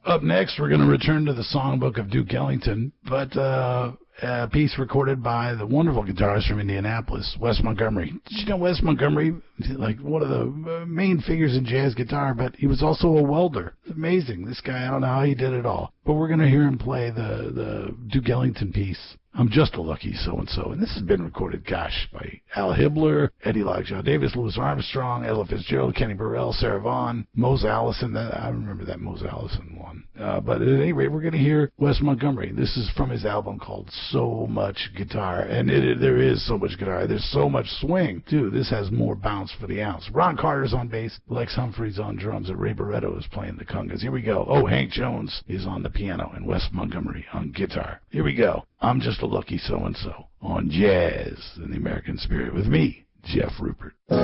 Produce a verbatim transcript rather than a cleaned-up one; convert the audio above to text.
Up next, we're going to return to the songbook of Duke Ellington, but uh, a piece recorded by the wonderful guitarist from Indianapolis, Wes Montgomery. Did you know Wes Montgomery, like one of the main figures in jazz guitar, but he was also a welder. It's amazing. This guy, I don't know how he did it all. But we're going to hear him play the, the Duke Ellington piece, I'm Just a Lucky So-and-So. And this has been recorded, gosh, by Al Hibbler, Eddie Lockjaw Davis, Louis Armstrong, Ella Fitzgerald, Kenny Burrell, Sarah Vaughan, Mose Allison. That, I remember that Mose Allison one. Uh, but at any rate, we're going to hear Wes Montgomery. This is from his album called So Much Guitar. And it, it, there is so much guitar. There's so much swing, too. This has more bounce for the ounce. Ron Carter's on bass, Lex Humphreys on drums, and Ray Barretto is playing the congas. Here we go. Oh, Hank Jones is on the piano, and Wes Montgomery on guitar. Here we go. I'm Just a Lucky So-and-So on Jazz in the American Spirit with me, Jeff Rupert.